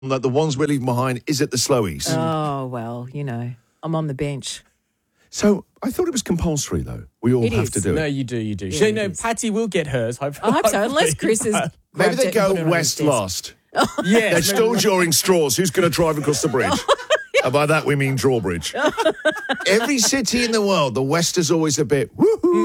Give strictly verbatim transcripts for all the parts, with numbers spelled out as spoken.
that the ones we're leaving behind is at the Slowies. Oh, well, you know, I'm on the bench. So I thought it was compulsory, though. We all It have is. to do No, it. you do, you do. Yeah, so, it no, is. Patsy will get hers. Hopefully, I hope so, unless Chris is. Maybe they go west last. Yeah, They're still drawing straws. Who's going to drive across the bridge? And by that, we mean drawbridge. Every city in the world, the west is always a bit woohoo.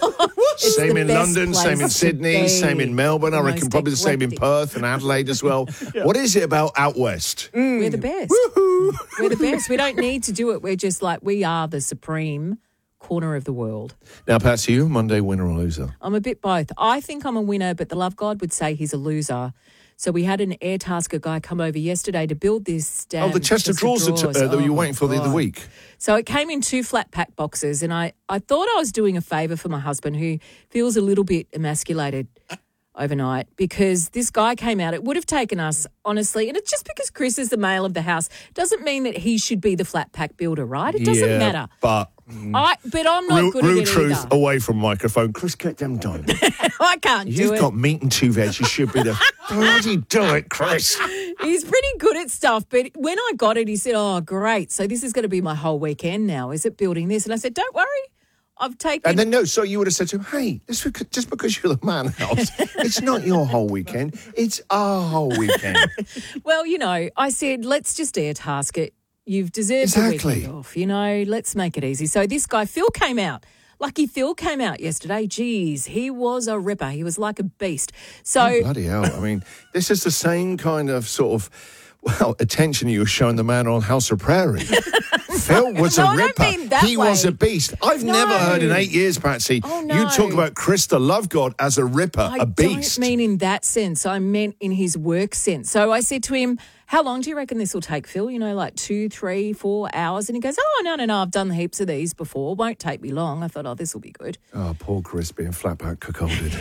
It's Same the in best London, place same in to Sydney, be. same in Melbourne. I The reckon most probably the same in eclectic. Perth and Adelaide as well. What is it about out west? We're the best. We're the best. We don't need to do it. We're just like, we are the supreme corner of the world. Now, Patsy, you a Monday winner or loser? I'm a bit both. I think I'm a winner, but the love God would say he's a loser. So we had an Airtasker guy come over yesterday to build this. Oh, Um, the chest of drawers that, uh, that Oh, you were my waiting for the other God. week. So it came in two flat pack boxes, and I, I thought I was doing a favour for my husband, who feels a little bit emasculated overnight, because this guy came out. It would have taken us, honestly, and it's just because Chris is the male of the house doesn't mean that he should be the flat pack builder, right? It doesn't Yeah, matter. But I, but I'm not real, good real at it truth either. away from microphone. Chris, get them done. I can't do You've it. got meat and two veg. You should be the bloody do it, Chris. He's pretty good at stuff, but when I got it, he said, oh, great. So this is going to be my whole weekend now. Is it building this? And I said, don't worry. I've taken... And then, no, so you would have said to him, hey, this, just because you're the man house, it's not your whole weekend. It's our whole weekend. Well, you know, I said, let's just air task it. You've deserved Exactly. the weekend off, you know, let's make it easy. So this guy, Phil, came out. Lucky Phil came out yesterday. Geez, he was a ripper. He was like a beast. So... Oh, bloody hell. I mean, this is the same kind of sort of, well, attention you were showing the man on House of Prairie. Phil was No, a I don't ripper. mean that He was way. a beast. I've No. never heard in eight years, Patsy, Oh, you no. talk about Chris the Love God as a ripper, I a beast. don't mean in that sense. I meant in his work sense. So I said to him, how long do you reckon this will take, Phil? You know, like two, three, four hours? And he goes, oh, no, no, no, I've done heaps of these before. Won't take me long. I thought, oh, this will be good. Oh, poor Chris being flat back cuckolded.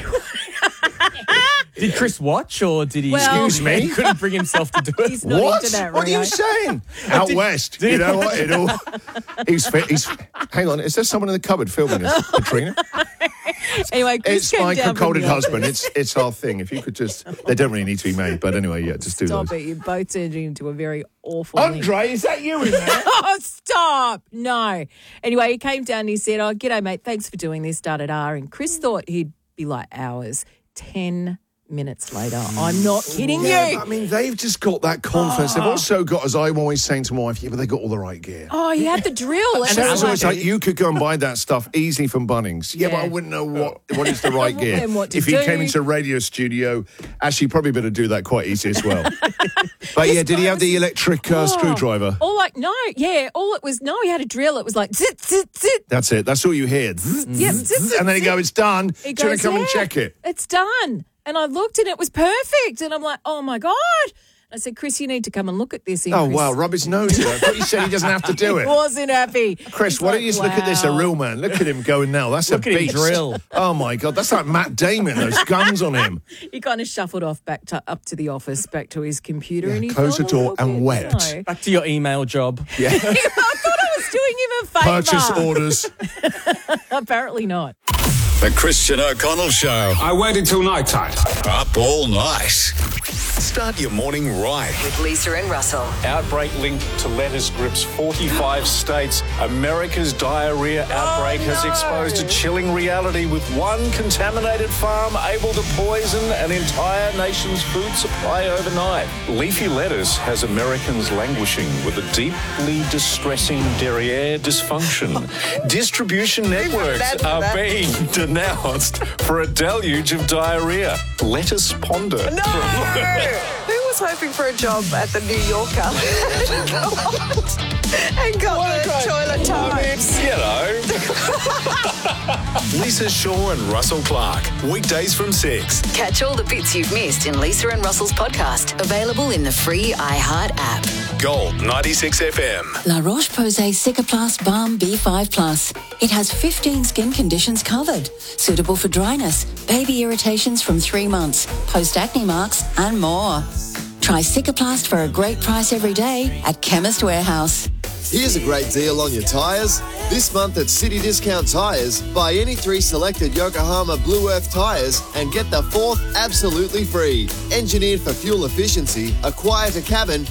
Did Chris watch or did he? Well- Excuse me? He couldn't bring himself to do it. He's not What? into that, What are you Rio. saying? Out west. You know what? It all, he's fit. He's. Hang on. Is there someone in the cupboard filming this? Katrina? Anyway, Chris It's came my down from cuckolded the husband. office. It's it's our thing. If you could just, they don't really need to be made, but anyway, yeah, just do Stop those. it. You both turned into a very awful link. Andre, is that you in there? Oh, stop. No. Anyway, he came down and he said, oh, g'day, mate. Thanks for doing this, da-da-da. And Chris thought he'd be like hours. Ten minutes later. I'm not kidding Yeah, you. but I mean, they've just got that confidence. They've also got, as I'm always saying to my wife, yeah, but they got all the right gear. Oh, he had the drill. And Sarah's it's always like, like, you could go and buy that stuff easily from Bunnings. Yeah, but I Yeah. wouldn't know what, what is the right gear. And what to if he do. came into a radio studio, actually, probably better do that quite easy as well. But yeah, did he have the electric uh, oh, screwdriver? All like, no, yeah, all it was, no, he had a drill. It was like, zit, zit, zit. That's it. That's all you hear. Yep, zit, zit, And then he zit. go, it's done. He Do you want goes, to come and "Yeah, check it? It's done. And I looked and it was perfect. And I'm like, oh my God. I said, Chris, you need to come and look at this. And Oh, Chris, wow, rub his nose in. I thought you said he doesn't have to do he it. wasn't happy. Chris, He's why like, don't you just look at this, a wow. real man? Look at him going now. That's Look a at him beast. drill. Oh, my God. That's like Matt Damon, those guns on him. He kind of shuffled off back to up to the office, back to his computer, Yeah, and he closed felt the a door little and bit, wept. you know. Back to your email job. Yeah. I thought I was doing him a favour. Purchase orders. Apparently not. The Christian O'Connell Show. I waited till night time. Up all night. Start your morning right. With Lisa and Russell. Outbreak linked to lettuce grips forty-five states. America's diarrhea outbreak has exposed a chilling reality with one contaminated farm able to poison an entire nation's food supply overnight. Leafy lettuce has Americans languishing with a deeply distressing derriere dysfunction. Distribution networks are being denounced for a deluge of diarrhea. Let us ponder. Who was hoping for a job at the New Yorker and got the toilet times? You know. Lisa Shaw and Russell Clark. Weekdays from six. Catch all the bits you've missed in Lisa and Russell's podcast. Available in the free iHeart app. Gold ninety-six F M. La Roche-Posay Cicaplast Balm B five Plus. It has fifteen skin conditions covered. Suitable for dryness, baby irritations from three months, post-acne marks, and more. Try Cicaplast for a great price every day at Chemist Warehouse. Here's a great deal on your tyres. This month at City Discount Tyres, buy any three selected Yokohama Blue Earth tyres and get the fourth absolutely free. Engineered for fuel efficiency, a quieter cabin